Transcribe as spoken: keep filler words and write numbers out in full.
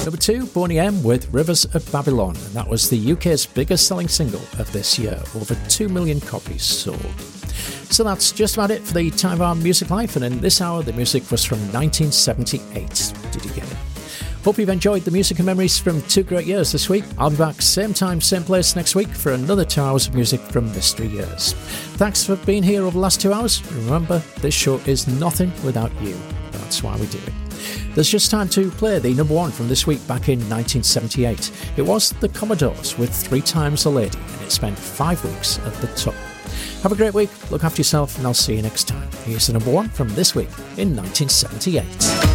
Number two, Boney M with Rivers of Babylon, and that was the U K's biggest selling single of this year, over two million copies sold. So that's just about it for the Time of Our Music Life, and in this hour the music was from nineteen seventy-eight. Did you get it? Hope you've enjoyed the music and memories from two great years this week. I'll be back same time, same place next week for another two hours of music from Mystery Years. Thanks for being here over the last two hours. Remember, this show is nothing without you. That's why we do it. There's just time to play the number one from this week back in nineteen seventy-eight. It was the Commodores with Three Times a Lady, and it spent five weeks at the top. Have a great week, look after yourself, and I'll see you next time. Here's the number one from this week in nineteen seventy-eight.